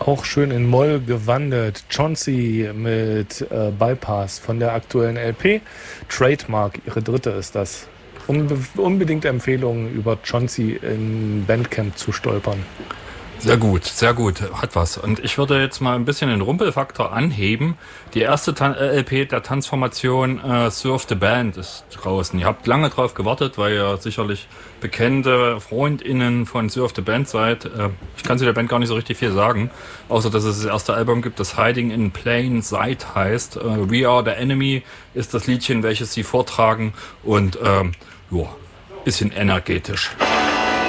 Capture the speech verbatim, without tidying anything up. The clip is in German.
Auch schön in Moll gewandelt. Chauncey mit äh, Bypass von der aktuellen L P. Trademark, ihre dritte ist das. Unbe- unbedingt Empfehlung, über Chauncey im Bandcamp zu stolpern. Sehr gut, sehr gut, hat was. Und ich würde jetzt mal ein bisschen den Rumpelfaktor anheben. Die erste Tan- äh, L P der Tanzformation äh, Surf the Band ist draußen. Ihr habt lange drauf gewartet, weil ihr sicherlich bekannte FreundInnen von Surf the Band seid. Äh, ich kann zu der Band gar nicht so richtig viel sagen, außer dass es das erste Album gibt, das Hiding in Plain Sight heißt. Äh, We Are the Enemy ist das Liedchen, welches sie vortragen und ähm, ja, bisschen energetisch.